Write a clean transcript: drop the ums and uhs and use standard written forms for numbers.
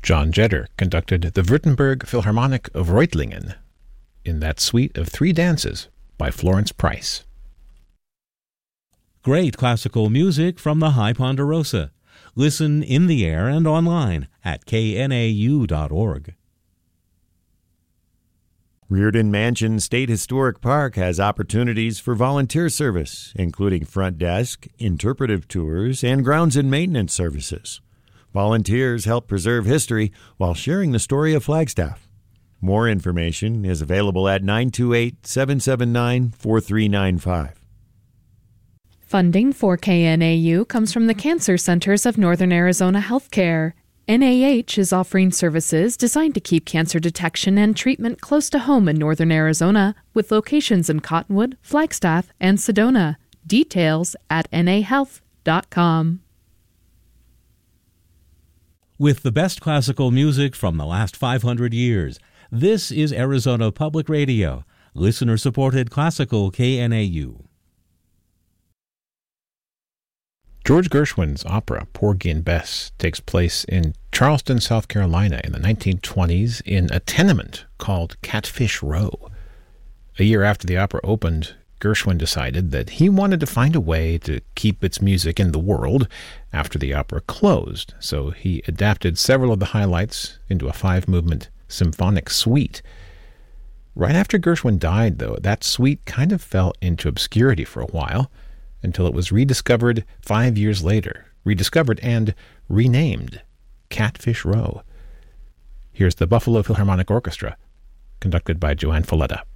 John Jetter conducted the Württemberg Philharmonic of Reutlingen in that suite of three dances by Florence Price. Great classical music from the High Ponderosa. Listen in the air and online at knau.org. Reardon Mansion State Historic Park has opportunities for volunteer service, including front desk, interpretive tours, and grounds and maintenance services. Volunteers help preserve history while sharing the story of Flagstaff. More information is available at 928-779-4395. Funding for KNAU comes from the Cancer Centers of Northern Arizona Healthcare. NAH is offering services designed to keep cancer detection and treatment close to home in Northern Arizona, with locations in Cottonwood, Flagstaff, and Sedona. Details at nahealth.com. With the best classical music from the last 500 years, this is Arizona Public Radio, listener-supported classical KNAU. George Gershwin's opera, Porgy and Bess, takes place in Charleston, South Carolina in the 1920s in a tenement called Catfish Row. A year after the opera opened, Gershwin decided that he wanted to find a way to keep its music in the world after the opera closed, so he adapted several of the highlights into a 5-movement symphonic suite. Right after Gershwin died, though, that suite kind of fell into obscurity for a while, until it was rediscovered 5 years later, rediscovered and renamed Catfish Row. Here's the Buffalo Philharmonic Orchestra, conducted by Joanne Falletta.